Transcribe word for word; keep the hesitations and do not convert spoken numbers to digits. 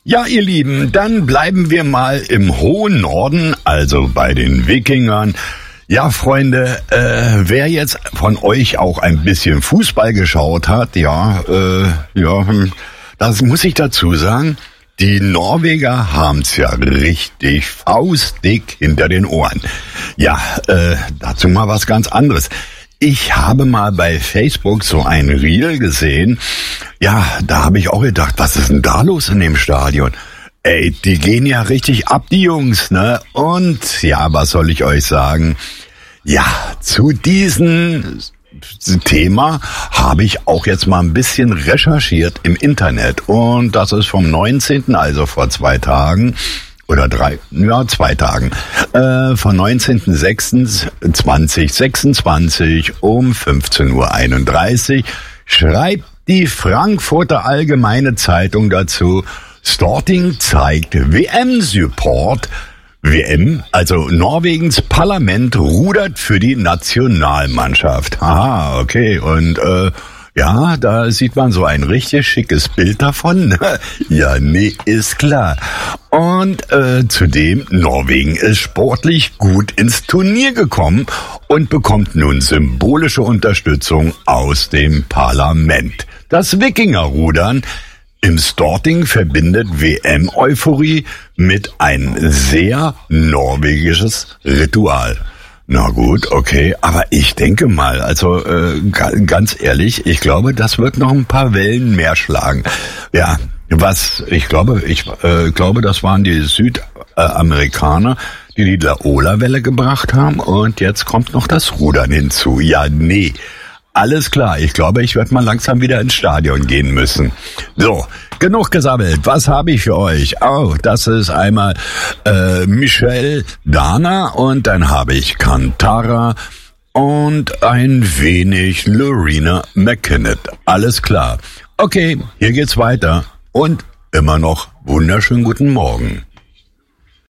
Ja, ihr Lieben, dann bleiben wir mal im hohen Norden, also bei den Wikingern. Ja, Freunde, äh, wer jetzt von euch auch ein bisschen Fußball geschaut hat, ja, äh, ja, das muss ich dazu sagen, die Norweger haben's ja richtig faustdick hinter den Ohren. Ja, äh, dazu mal was ganz anderes. Ich habe mal bei Facebook so ein Reel gesehen. Ja, da habe ich auch gedacht, was ist denn da los in dem Stadion? Ey, die gehen ja richtig ab, die Jungs, ne? Und ja, was soll ich euch sagen? Ja, zu diesem Thema habe ich auch jetzt mal ein bisschen recherchiert im Internet. Und das ist vom neunzehnten, also vor zwei Tagen. Oder drei, ja, zwei Tagen, äh, von neunzehnten sechsten zweitausendsechsundzwanzig um fünfzehn Uhr einunddreißig schreibt die Frankfurter Allgemeine Zeitung dazu, Storting zeigt W M-Support. W M, also Norwegens Parlament rudert für die Nationalmannschaft. Aha, okay, und äh, ja, da sieht man so ein richtig schickes Bild davon. Ja, nee, ist klar. Und äh, zudem, Norwegen ist sportlich gut ins Turnier gekommen und bekommt nun symbolische Unterstützung aus dem Parlament. Das Wikingerrudern im Storting verbindet W M-Euphorie mit ein sehr norwegisches Ritual. Na gut, okay, aber ich denke mal, also äh, ganz ehrlich, ich glaube, das wird noch ein paar Wellen mehr schlagen. Ja, was ich glaube, ich äh, glaube, das waren die Südamerikaner, die die Laola-Welle gebracht haben, und jetzt kommt noch das Rudern hinzu. Ja, nee. Alles klar, ich glaube, ich werde mal langsam wieder ins Stadion gehen müssen. So, genug gesammelt. Was habe ich für euch? Oh, das ist einmal äh, Michelle Dana, und dann habe ich Kantara und ein wenig Lorena McKinnon. Alles klar. Okay, hier geht's weiter und immer noch wunderschönen guten Morgen.